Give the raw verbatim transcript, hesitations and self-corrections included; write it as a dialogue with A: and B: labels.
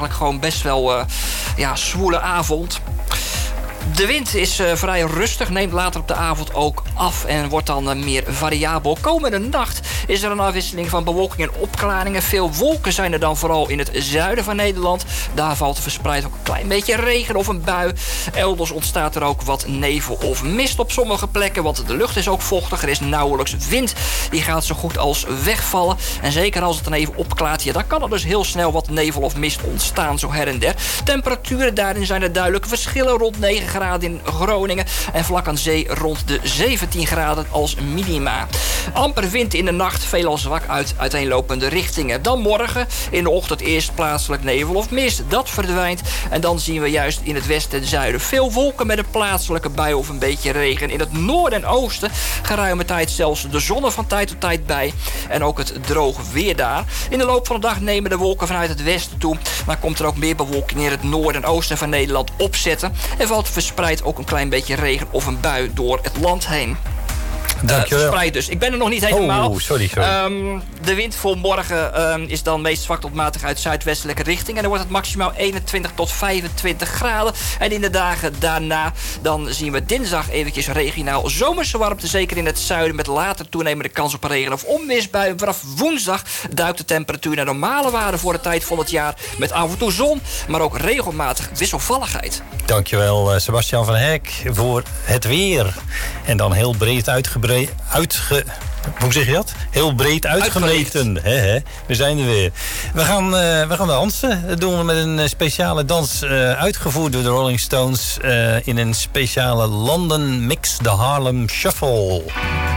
A: eigenlijk gewoon best wel uh, ja, zwoele avond. De wind is uh, vrij rustig, neemt later op de avond ook af en wordt dan uh, meer variabel. Komende nacht is er een afwisseling van bewolking en opklaringen. Veel wolken zijn er dan vooral in het zuiden van Nederland. Daar valt verspreid ook een klein beetje regen of een bui. Elders ontstaat er ook wat nevel of mist op sommige plekken, want de lucht is ook vochtig. Er is nauwelijks wind. Die gaat zo goed als wegvallen. En zeker als het dan even opklaart, ja, dan kan er dus heel snel wat nevel of mist ontstaan, zo her en der. Temperaturen daarin zijn er duidelijke verschillen. Rond negen graden in Groningen en vlak aan zee rond de zeventien graden als minima. Amper wind in de nacht, veelal zwak uit uiteenlopende richtingen. Dan morgen in de ochtend eerst plaatselijk nevel of mist. Dat verdwijnt en dan zien we juist in het westen en zuiden veel wolken met een plaatselijke bui of een beetje regen. In het noorden en oosten geruime tijd zelfs de zon er van tijd tot tijd bij en ook het droge weer daar. In de loop van de dag nemen de wolken vanuit het westen toe. Dan komt er ook meer bewolking in het noorden en oosten van Nederland opzetten en valt verspreid ook een klein beetje regen of een bui door het land heen.
B: Dankjewel. Uh,
A: verspreid dus. Ik ben er nog niet helemaal.
B: Oh, sorry, sorry.
A: Um, de wind voor morgen um, is dan meest zwak tot matig uit zuidwestelijke richting. En dan wordt het maximaal eenentwintig tot vijfentwintig graden. En in de dagen daarna dan zien we dinsdag eventjes regionaal zomerse warmte. Zeker in het zuiden met later toenemende kans op een regen- of onweersbui. Vanaf woensdag duikt de temperatuur naar normale waarden voor de tijd van het jaar. Met af en toe zon, maar ook regelmatig wisselvalligheid.
B: Dankjewel Sebastian van Hek voor het weer. En dan heel breed uitgebreid. Uitge... Hoe zeg je dat? Heel breed uitgemeten. He, he. We zijn er weer. We gaan, uh, we gaan dansen. Dat doen we met een speciale dans uh, uitgevoerd door de Rolling Stones uh, in een speciale London mix, de Harlem Shuffle.